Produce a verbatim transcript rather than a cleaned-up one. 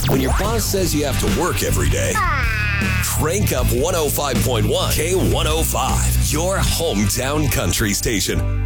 When your boss says you have to work every day, crank up one oh five point one K one oh five, your hometown country station.